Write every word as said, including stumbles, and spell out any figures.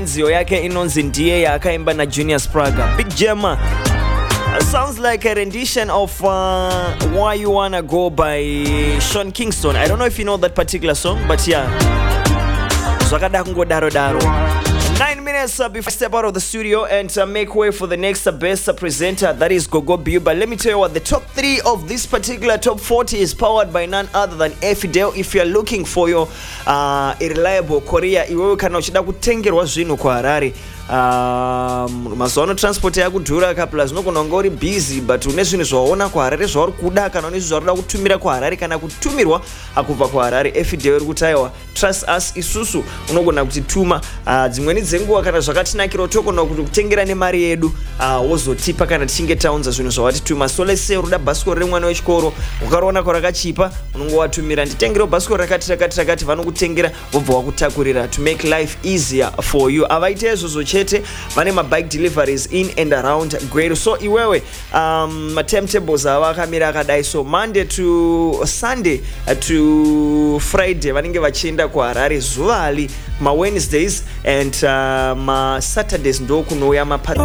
Nzio yake inonzi ndiye yakaimba na Junior Spraga. Big Gemma. Uh, sounds like a rendition of uh, Why You Wanna Go by Sean Kingston. I don't know if you know that particular song, but yeah. Zwakada kungo daro daro. Nine minutes uh, before I step out of the studio and uh, make way for the next uh, best uh, presenter, that is Gogo Biu. But let me tell you what, the top three of this particular top forty is powered by none other than Fidel. If you are looking for your uh, reliable Korea, iwewe kana uchida kutengerwa zvinhu kwa Harare. Um, mazono transport yakudhura kapla zvinogona kunge uri busy but une zvinhu zvaona kwa Harare zvauri kuda kana une zvinhu zvauri kutumira kwa Harare kana kutumirwa kubva kwa Harare. Fidel iri kutaiwa trust us, isusu unogona kutituma uh, dzimweni dzenguva kana zvakatinakira tokona kuti kutengera nemari yedu uh, wozotipa kana tichinge taunza zvinhu zvawatituma. So let's say uruda bhasikoro remwana wechikoro ukaroona kwa rakachipa unongowatumira nditengera bhasikoro rakati rakati rakati vanokutengera vobva vakutakurira to make life easier for you. Avaite izvozvo chete vane mabike deliveries in and around Gweru. So iwewe um, timetables ava akamira akadai. So Monday to Sunday uh, to Friday vanenge vachienda kwa Harare zuva ali ma Wednesdays and uh, ma Saturdays ndo kunouya mapari